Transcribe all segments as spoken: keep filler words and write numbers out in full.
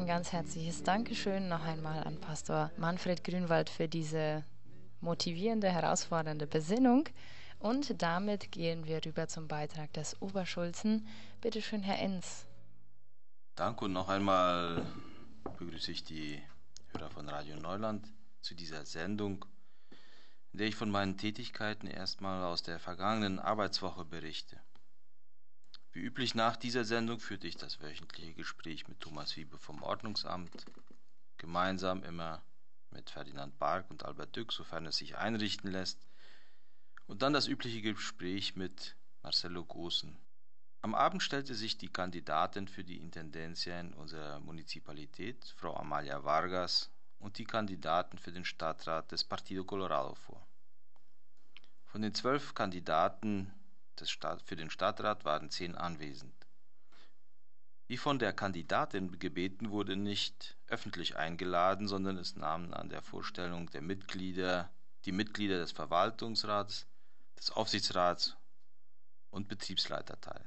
ein ganz herzliches Dankeschön noch einmal an Pastor Manfred Grünwald für diese motivierende, herausfordernde Besinnung. Und damit gehen wir rüber zum Beitrag des Oberschulzen. Bitte schön, Herr Enz. Danke und noch einmal begrüße ich die Hörer von Radio Neuland zu dieser Sendung, in der ich von meinen Tätigkeiten erstmal aus der vergangenen Arbeitswoche berichte. Wie üblich nach dieser Sendung führte ich das wöchentliche Gespräch mit Thomas Wiebe vom Ordnungsamt, gemeinsam immer mit Ferdinand Bark und Albert Dück, sofern es sich einrichten lässt, und dann das übliche Gespräch mit Marcelo Goossen. Am Abend stellte sich die Kandidatin für die Intendencia in unserer Municipalität, Frau Amalia Vargas, und die Kandidaten für den Stadtrat des Partido Colorado vor. Von den zwölf Kandidaten des Stadt, für den Stadtrat waren zehn anwesend. Wie von der Kandidatin gebeten, wurde nicht öffentlich eingeladen, sondern es nahmen an der Vorstellung der Mitglieder, die Mitglieder des Verwaltungsrats, des Aufsichtsrats und Betriebsleiter teil.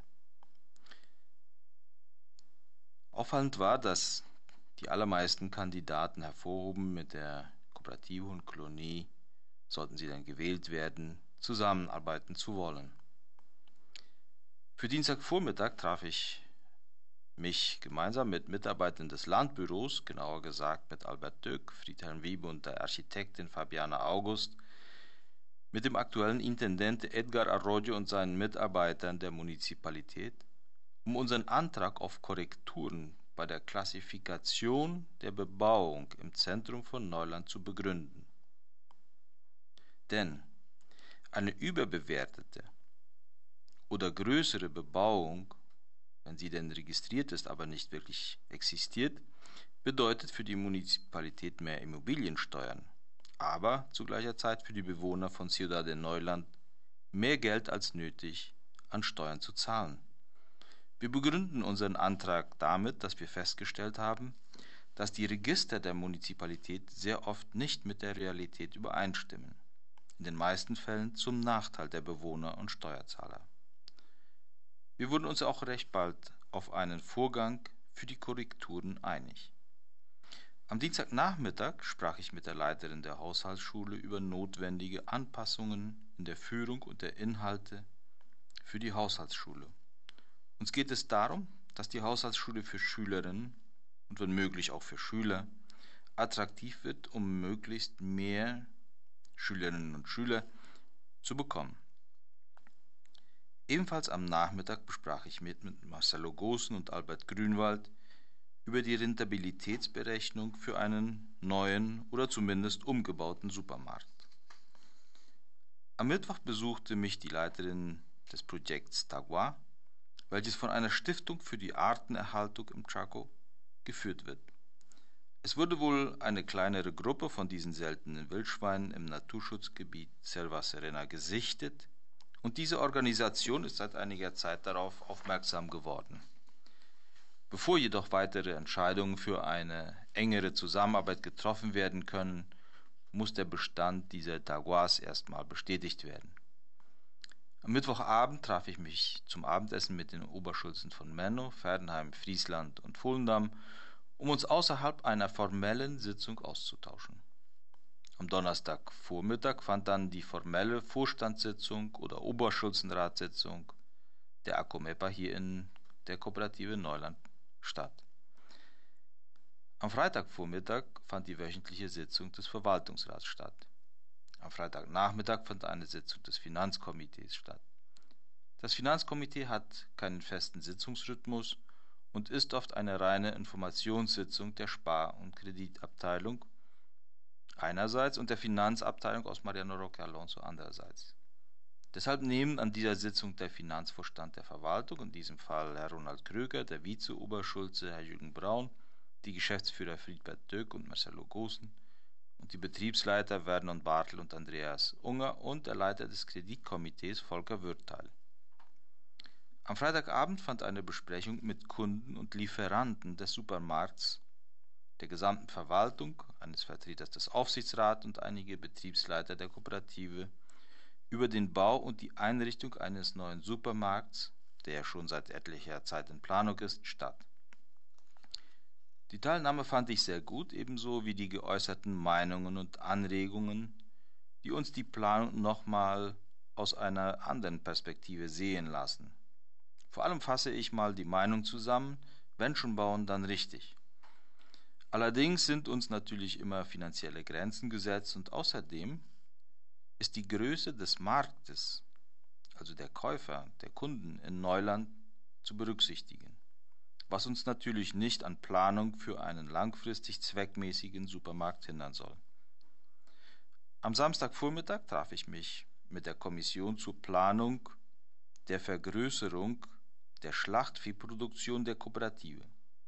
Auffallend war, dass die allermeisten Kandidaten hervorhoben, mit der Kooperative und Kolonie, sollten sie dann gewählt werden, zusammenarbeiten zu wollen. Für Dienstagvormittag traf ich mich gemeinsam mit Mitarbeitern des Landbüros, genauer gesagt mit Albert Dück, Friedhelm Wiebe und der Architektin Fabiana August, mit dem aktuellen Intendent Edgar Arroyo und seinen Mitarbeitern der Municipalität, um unseren Antrag auf Korrekturen bei der Klassifikation der Bebauung im Zentrum von Neuland zu begründen. Denn eine überbewertete oder größere Bebauung, wenn sie denn registriert ist, aber nicht wirklich existiert, bedeutet für die Municipalität mehr Immobiliensteuern, aber zu gleicher Zeit für die Bewohner von Ciudad de Neuland mehr Geld als nötig an Steuern zu zahlen. Wir begründen unseren Antrag damit, dass wir festgestellt haben, dass die Register der Municipalität sehr oft nicht mit der Realität übereinstimmen, in den meisten Fällen zum Nachteil der Bewohner und Steuerzahler. Wir wurden uns auch recht bald auf einen Vorgang für die Korrekturen einig. Am Dienstagnachmittag sprach ich mit der Leiterin der Haushaltsschule über notwendige Anpassungen in der Führung und der Inhalte für die Haushaltsschule. Uns geht es darum, dass die Haushaltsschule für Schülerinnen und wenn möglich auch für Schüler attraktiv wird, um möglichst mehr Schülerinnen und Schüler zu bekommen. Ebenfalls am Nachmittag besprach ich mit, mit Marcelo Goossen und Albert Grünwald über die Rentabilitätsberechnung für einen neuen oder zumindest umgebauten Supermarkt. Am Mittwoch besuchte mich die Leiterin des Projekts Tagua, welches von einer Stiftung für die Artenerhaltung im Chaco geführt wird. Es wurde wohl eine kleinere Gruppe von diesen seltenen Wildschweinen im Naturschutzgebiet Selva Serena gesichtet, und diese Organisation ist seit einiger Zeit darauf aufmerksam geworden. Bevor jedoch weitere Entscheidungen für eine engere Zusammenarbeit getroffen werden können, muss der Bestand dieser Taguas erstmal bestätigt werden. Am Mittwochabend traf ich mich zum Abendessen mit den Oberschulzen von Menno, Ferdenheim, Friesland und Volendam, um uns außerhalb einer formellen Sitzung auszutauschen. Am Donnerstagvormittag fand dann die formelle Vorstandssitzung oder Oberschulzenratssitzung der ACOMEPA hier in der Kooperative Neuland statt. Am Freitagvormittag fand die wöchentliche Sitzung des Verwaltungsrats statt. Am Freitagnachmittag fand eine Sitzung des Finanzkomitees statt. Das Finanzkomitee hat keinen festen Sitzungsrhythmus und ist oft eine reine Informationssitzung der Spar- und Kreditabteilung einerseits und der Finanzabteilung aus Mariano Roque Alonso andererseits. Deshalb nehmen an dieser Sitzung der Finanzvorstand der Verwaltung, in diesem Fall Herr Ronald Kröger, der Vize-Oberschulze Herr Jürgen Braun, die Geschäftsführer Friedbert Döck und Marcelo Goossen und die Betriebsleiter Vernon Bartel und Andreas Unger und der Leiter des Kreditkomitees Volker Würth teil. Am Freitagabend fand eine Besprechung mit Kunden und Lieferanten des Supermarkts, der gesamten Verwaltung, eines Vertreters des Aufsichtsrats und einige Betriebsleiter der Kooperative über den Bau und die Einrichtung eines neuen Supermarkts, der ja schon seit etlicher Zeit in Planung ist, statt. Die Teilnahme fand ich sehr gut, ebenso wie die geäußerten Meinungen und Anregungen, die uns die Planung nochmal aus einer anderen Perspektive sehen lassen. Vor allem fasse ich mal die Meinung zusammen, wenn schon bauen, dann richtig. Allerdings sind uns natürlich immer finanzielle Grenzen gesetzt und außerdem ist die Größe des Marktes, also der Käufer, der Kunden in Neuland, zu berücksichtigen, was uns natürlich nicht an Planung für einen langfristig zweckmäßigen Supermarkt hindern soll. Am Samstagvormittag traf ich mich mit der Kommission zur Planung der Vergrößerung der Schlachtviehproduktion der Kooperative.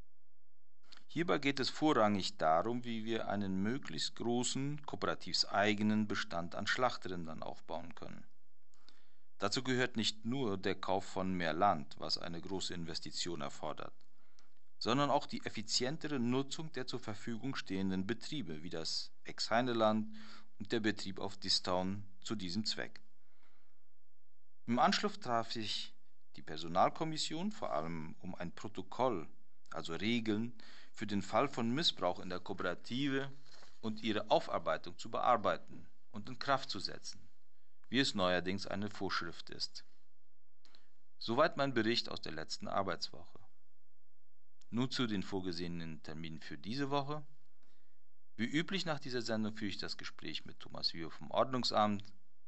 Hierbei geht es vorrangig darum, wie wir einen möglichst großen, kooperativseigenen Bestand an Schlachtrindern aufbauen können. Dazu gehört nicht nur der Kauf von mehr Land, was eine große Investition erfordert, sondern auch die effizientere Nutzung der zur Verfügung stehenden Betriebe, wie das Ex-Heineland und der Betrieb auf Distaun zu diesem Zweck. Im Anschluss traf sich die Personalkommission vor allem um ein Protokoll, also Regeln, für den Fall von Missbrauch in der Kooperative und ihre Aufarbeitung zu bearbeiten und in Kraft zu setzen, wie es neuerdings eine Vorschrift ist. Soweit mein Bericht aus der letzten Arbeitswoche. Nun zu den vorgesehenen Terminen für diese Woche. Wie üblich nach dieser Sendung führe ich das Gespräch mit Thomas Wiehoff vom Ordnungsamt,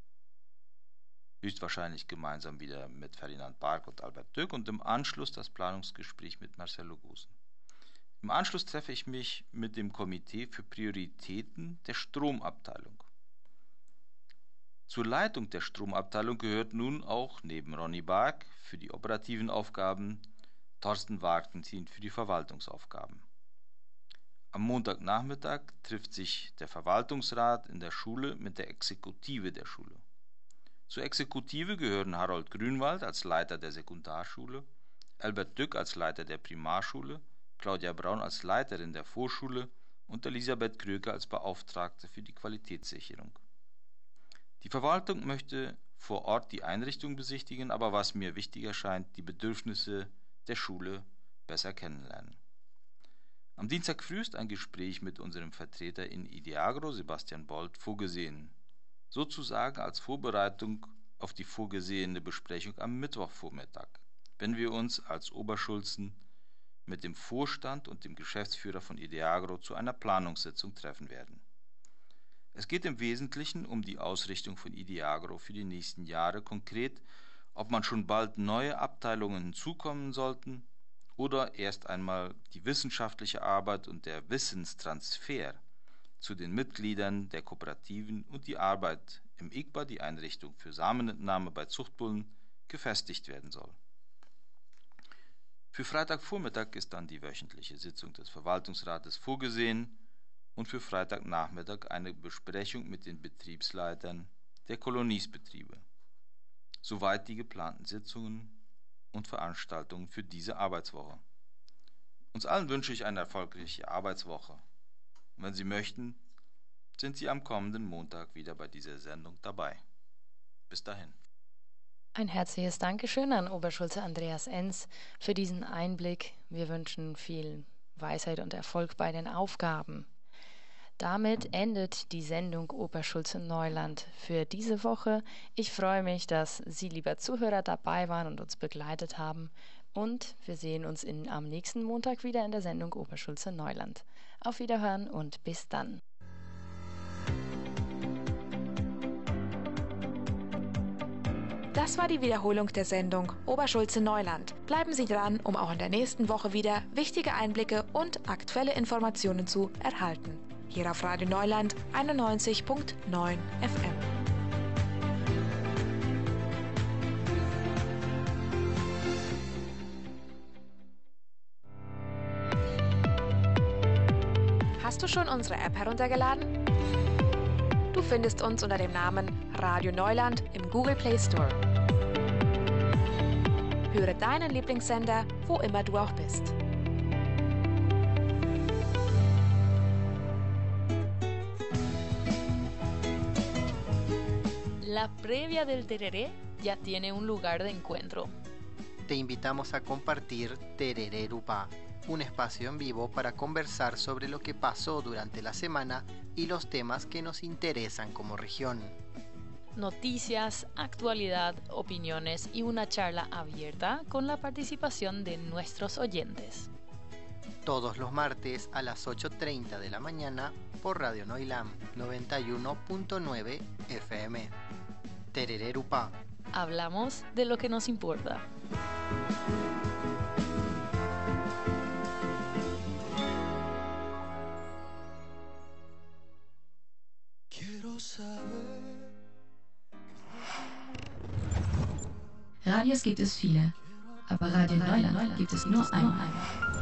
höchstwahrscheinlich gemeinsam wieder mit Ferdinand Bark und Albert Dück und im Anschluss das Planungsgespräch mit Marcelo Gosen. Im Anschluss treffe ich mich mit dem Komitee für Prioritäten der Stromabteilung. Zur Leitung der Stromabteilung gehört nun auch neben Ronny Bark für die operativen Aufgaben Thorsten Wagentin für die Verwaltungsaufgaben. Am Montagnachmittag trifft sich der Verwaltungsrat in der Schule mit der Exekutive der Schule. Zur Exekutive gehören Harold Grünwald als Leiter der Sekundarschule, Albert Dück als Leiter der Primarschule, Claudia Braun als Leiterin der Vorschule und Elisabeth Kröker als Beauftragte für die Qualitätssicherung. Die Verwaltung möchte vor Ort die Einrichtung besichtigen, aber was mir wichtiger scheint, die Bedürfnisse der Schule besser kennenlernen. Am Dienstag früh ist ein Gespräch mit unserem Vertreter in Ideagro, Sebastian Bold, vorgesehen, sozusagen als Vorbereitung auf die vorgesehene Besprechung am Mittwochvormittag, wenn wir uns als Oberschulzen mit dem Vorstand und dem Geschäftsführer von Ideagro zu einer Planungssitzung treffen werden. Es geht im Wesentlichen um die Ausrichtung von Ideagro für die nächsten Jahre, konkret, ob man schon bald neue Abteilungen hinzukommen sollten oder erst einmal die wissenschaftliche Arbeit und der Wissenstransfer zu den Mitgliedern der Kooperativen und die Arbeit im I G B A, die Einrichtung für Samenentnahme bei Zuchtbullen, gefestigt werden soll. Für Freitagvormittag ist dann die wöchentliche Sitzung des Verwaltungsrates vorgesehen und für Freitagnachmittag eine Besprechung mit den Betriebsleitern der Koloniesbetriebe. Soweit die geplanten Sitzungen und Veranstaltungen für diese Arbeitswoche. Uns allen wünsche ich eine erfolgreiche Arbeitswoche. Und wenn Sie möchten, sind Sie am kommenden Montag wieder bei dieser Sendung dabei. Bis dahin. Ein herzliches Dankeschön an Oberschulze Andreas Enz für diesen Einblick. Wir wünschen viel Weisheit und Erfolg bei den Aufgaben. Damit endet die Sendung Oberschulze Neuland für diese Woche. Ich freue mich, dass Sie, lieber Zuhörer, dabei waren und uns begleitet haben. Und wir sehen uns in, am nächsten Montag wieder in der Sendung Oberschulze Neuland. Auf Wiederhören und bis dann. Das war die Wiederholung der Sendung Oberschulze Neuland. Bleiben Sie dran, um auch in der nächsten Woche wieder wichtige Einblicke und aktuelle Informationen zu erhalten. Hier auf Radio Neuland einundneunzig Komma neun F M. Hast du schon unsere App heruntergeladen? Du findest uns unter dem Namen Radio Neuland im Google Play Store. Höre deinen Lieblingssender, wo immer du auch bist. La previa del tereré ya tiene un lugar de encuentro. Te invitamos a compartir Tereré Rupá. un espacio en vivo para conversar sobre lo que pasó durante la semana y los temas que nos interesan como región. Noticias, actualidad, opiniones y una charla abierta con la participación de nuestros oyentes. Todos los martes a las ocho treinta de la mañana por Radio Noilam noventa y uno punto nueve F M. Terererupá. Hablamos de lo que nos importa. Quiero saber. Radios gibt es viele, aber Radio Neuland gibt es nur einen.